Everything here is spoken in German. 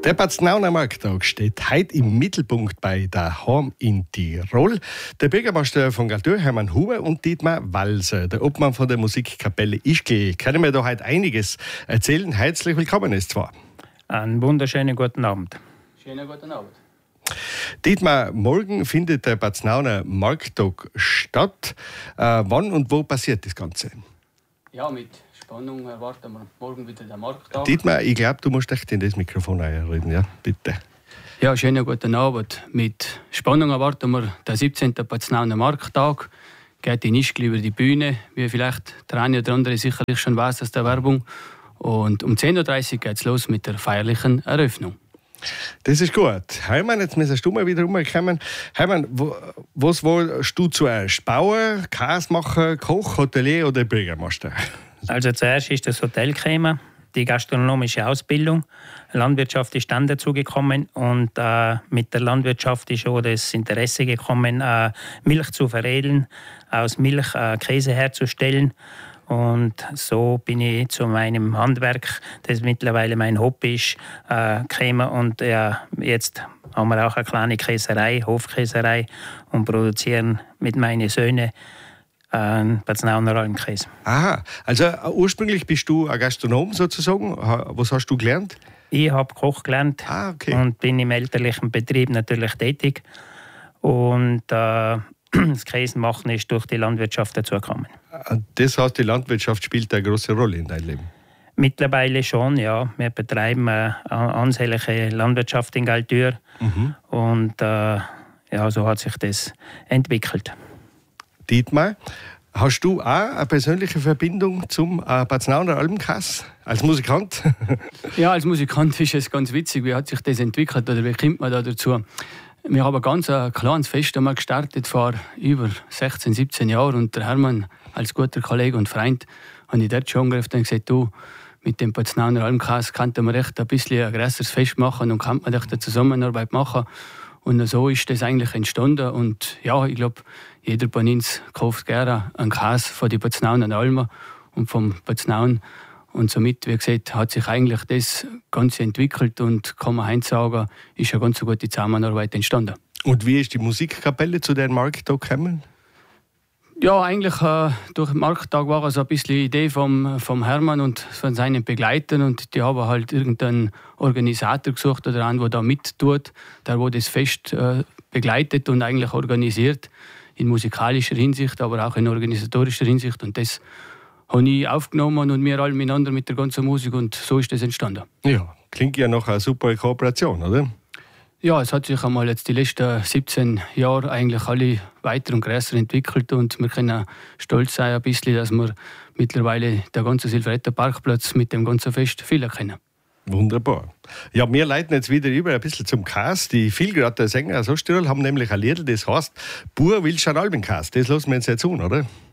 Der Paznauner Markttag steht heute im Mittelpunkt bei Daheim in Tirol. Der Bürgermeister von Galtür, Hermann Huber, und Dietmar Walser, der Obmann von der Musikkapelle Ischgl, können mir da heute einiges erzählen. Herzlich willkommen ist zwar. Einen wunderschönen guten Abend. Schönen guten Abend. Dietmar, morgen findet der Paznauner Markttag statt. Wann und wo passiert das Ganze? Ja, mit Spannung erwarten wir morgen wieder den Markttag. Dietmar, ich glaube, du musst echt in das Mikrofon reden, ja, bitte. Ja, schönen guten Abend. Mit Spannung erwarten wir den 17. Paznauner Markttag. Geht in Ischgl über die Bühne, wie vielleicht der eine oder andere sicherlich schon weiß aus der Werbung. Und um 10.30 Uhr geht es los mit der feierlichen Eröffnung. Das ist gut. Hermann, jetzt müsstest du mal wieder rumkommen. Hermann, was wolltest du zuerst? Bauer, Käsemacher, Koch, Hotelier oder Bürgermeister? Also zuerst ist das Hotel gekommen, die gastronomische Ausbildung. Landwirtschaft ist dann dazugekommen und mit der Landwirtschaft ist auch das Interesse gekommen, Milch zu veredeln, aus Milch Käse herzustellen. Und so bin ich zu meinem Handwerk, das mittlerweile mein Hobby ist, gekommen. Und jetzt haben wir auch eine kleine Käserei, Hofkäserei, und produzieren mit meinen Söhnen Paznauner Almkäse. Aha, also ursprünglich bist du ein Gastronom sozusagen. Was hast du gelernt? Ich habe Koch gelernt okay. Und bin im elterlichen Betrieb natürlich tätig. Und das Käsemachen ist durch die Landwirtschaft dazugekommen. Das heißt, die Landwirtschaft spielt eine große Rolle in deinem Leben? Mittlerweile schon, ja. Wir betreiben eine ansehnliche Landwirtschaft in Galtür. Und so hat sich das entwickelt. Dietmar, hast du auch eine persönliche Verbindung zum Paznauner Almkäse als Musikant? Ja, als Musikant ist es ganz witzig. Wie hat sich das entwickelt oder wie kommt man da dazu? Wir haben ein kleines Fest einmal gestartet vor über 16, 17 Jahren. Und der Hermann, als guter Kollege und Freund, habe ich dort schon angerufen und gesagt, du, mit dem Paznauner Almkäse könnte man echt ein bisschen ein grösseres Fest machen und kann man echt eine Zusammenarbeit machen. Und so ist das eigentlich entstanden. Und ja, ich glaube, jeder von uns kauft gerne einen Käse von den Paznauner Almen und vom Paznaun. Und somit, wie gesagt, hat sich eigentlich das Ganze entwickelt und kann man heute sagen, ist eine ganz gute Zusammenarbeit entstanden. Und wie ist die Musikkapelle zu diesem Markttag gekommen? Ja, eigentlich durch den Markttag war es ein bisschen die Idee vom Hermann und von seinen Begleitern. Und die haben halt irgendeinen Organisator gesucht oder einen, der da mittut, der das Fest begleitet und eigentlich organisiert. In musikalischer Hinsicht, aber auch in organisatorischer Hinsicht. Und das habe ich aufgenommen und wir alle miteinander mit der ganzen Musik. Und so ist das entstanden. Ja, klingt ja nach einer super Kooperation, oder? Ja, es hat sich einmal jetzt die letzten 17 Jahre eigentlich alle weiter und größer entwickelt und wir können stolz sein ein bisschen, dass wir mittlerweile den ganzen Silveretter Parkplatz mit dem ganzen Fest viel kennen. Wunderbar. Ja, wir leiten jetzt wieder über ein bisschen zum Käse. Die Vielgrater Sänger aus Osttirol haben nämlich ein Lied, das heißt «Bur will schon Albenkäse». Das lassen wir uns jetzt tun, oder?